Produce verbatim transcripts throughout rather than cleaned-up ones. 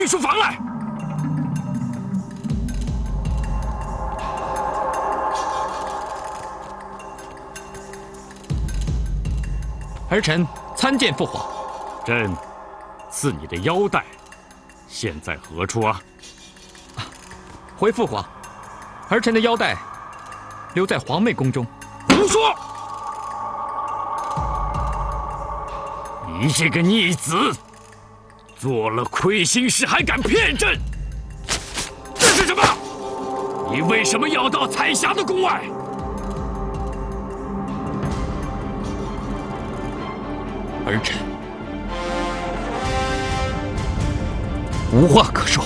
书房来。 儿臣参见父皇。 朕赐你的腰带，现在何处啊？ 回父皇，儿臣的腰带留在皇妹宫中。 胡说！你这个逆子，做了亏心事还敢骗朕！这是什么？你为什么要到彩霞的宫外？ 儿臣无话可说。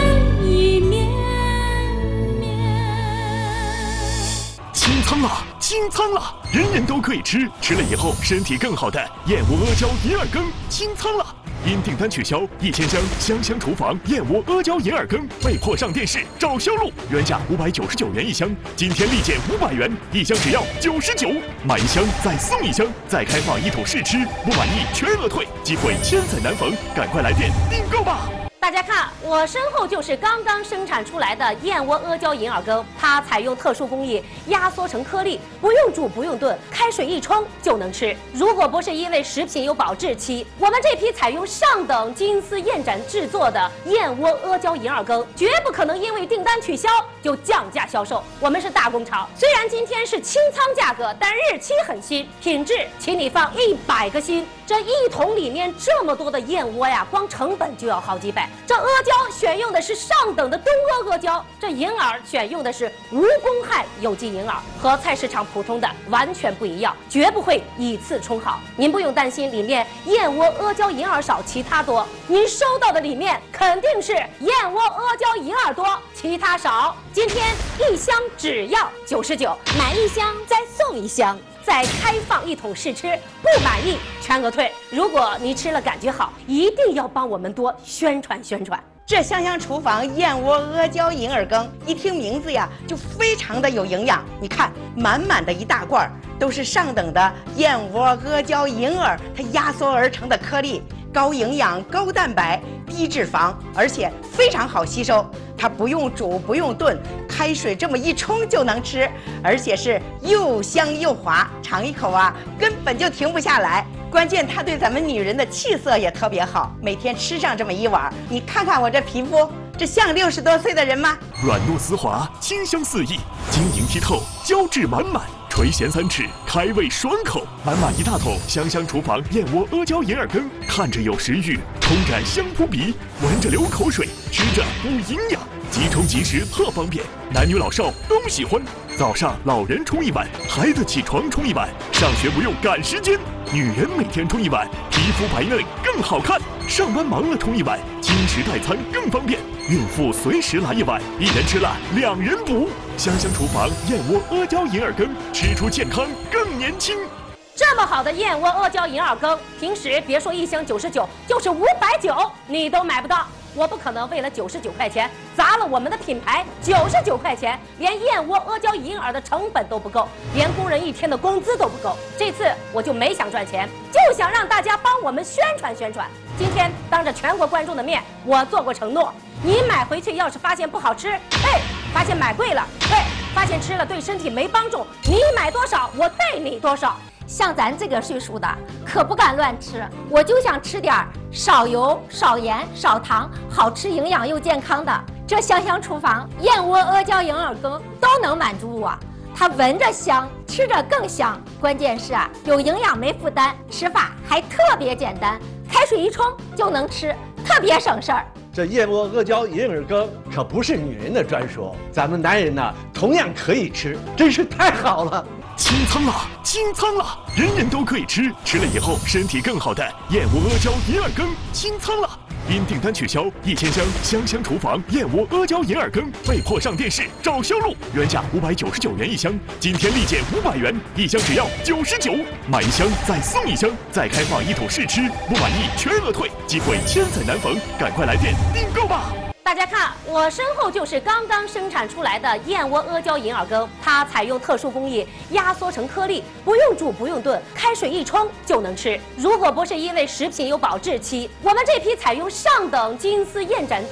清仓了，清仓了，人人都可以吃，吃了以后身体更好的燕窝阿胶银耳羹清仓了。因订单取消，一千箱香香厨房燕窝阿胶银耳羹被迫上电视找销路，原价五百九十九元一箱，今天立减五百元，一箱只要九十九，买一箱再送一箱，再开放一桶试吃，不满意全额退，机会千载难逢，赶快来电订购吧！ 大家看，我身后就是刚刚生产出来的燕窝阿胶银耳羹，它采用特殊工艺压缩成颗粒，不用煮不用炖，开水一冲就能吃。如果不是因为食品有保质期，我们这批采用上等金丝燕盏制作的燕窝阿胶银耳羹，绝不可能因为订单取消就降价销售。我们是大工厂，虽然今天是清仓价格，但日期很新，品质请你放一百个心。这一桶里面这么多的燕窝呀，光成本就要好几百。这阿胶选用的是上等的东阿阿胶，这银耳选用的是无公害有机银耳，和菜市场普通的完全不一样，绝不会以次充好。您不用担心里面燕窝阿胶银耳少，其他多。您收到的里面肯定是燕窝阿胶银耳多，其他少。今天一箱只要九十九，买一箱再送一箱。再开放一桶试吃，不满意全额退。如果你吃了感觉好，一定要帮我们多宣传宣传。 这香香厨房燕窝阿胶银耳羹，一听名字呀，就非常的有营养。你看，满满的一大罐都是上等的燕窝阿胶银耳，它压缩而成的颗粒，高营养、高蛋白、低脂肪，而且非常好吸收。它不用煮，不用炖，开水这么一冲就能吃，而且是又香又滑，尝一口啊，根本就停不下来。关键它对咱们女人的气色也特别好，每天吃上这么一碗，你看看我这皮肤，这像六十多岁的人吗？ 软糯丝滑，清香四溢，晶莹剔透，胶质满满。垂涎三尺，开胃爽口，满满一大桶香香厨房燕窝阿胶银耳羹，看着有食欲，冲着香扑鼻，闻着流口水，吃着补营养，即冲即食特方便，男女老少都喜欢。早上老人冲一碗，孩子起床冲一碗，上学不用赶时间，女人每天冲一碗，皮肤白嫩更好看。上班忙了冲一碗，轻食代餐更方便。孕妇随时来一碗，一人吃了两人补。香香厨房燕窝阿胶银耳羹，吃出健康更年轻。 这么好的燕窝阿胶银耳羹，平时别说一箱九十九，就是五百九你都买不到。我不可能为了九十九块钱砸了我们的品牌。九十九块钱，连燕窝阿胶银耳的成本都不够，连工人一天的工资都不够。这次我就没想赚钱，就想让大家帮我们宣传宣传。今天当着全国观众的面，我做过承诺，你买回去要是发现不好吃，哎，发现买贵了，哎，发现吃了对身体没帮助，你买多少我退你多少。像咱这个岁数的，可不敢乱吃。我就想吃点少油、少盐、少糖，好吃、营养又健康的。这香香厨房燕窝阿胶银耳羹都能满足我。它闻着香，吃着更香。关键是啊，有营养没负担，吃法还特别简单，开水一冲就能吃，特别省事儿。 这燕窝阿胶银耳羹可不是女人的专属，咱们男人呢同样可以吃，真是太好了。 清仓了，清仓了，人人都可以吃，吃了以后身体更好的燕窝阿胶银耳羹清仓了。因订单取消，一千箱香香厨房燕窝阿胶银耳羹被迫上电视找销路，原价五百九十九元一箱，今天立减五百元，一箱只要九十九，买一箱再送一箱，再开放一桶试吃，不满意全额退，机会千载难逢，赶快来电订购吧！ 大家看，我身后就是刚刚生产出来的燕窝阿胶银耳羹，它采用特殊工艺压缩成颗粒，不用煮不用炖，开水一冲就能吃。如果不是因为食品有保质期，我们这批采用上等金丝燕盏